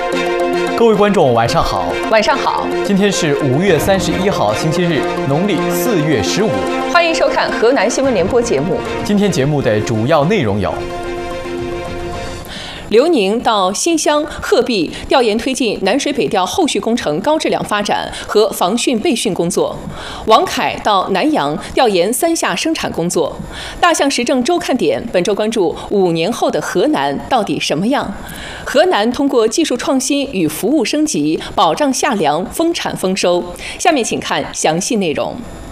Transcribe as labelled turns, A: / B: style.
A: 各位观众，晚上好。
B: 晚上好。
A: 今天是5月31号，星期日，农历4月15。
B: 欢迎收看河南新闻联播节目。
A: 今天节目的主要内容有：
B: 刘宁到新乡、鹤壁调研推进南水北调后续工程高质量发展和防汛备汛工作；王凯到南阳调研三下生产工作。大象时政周看点本周关注5年后的河南到底什么样？河南通过技术创新与服务升级，保障夏粮丰产丰收。下面请看详细内容。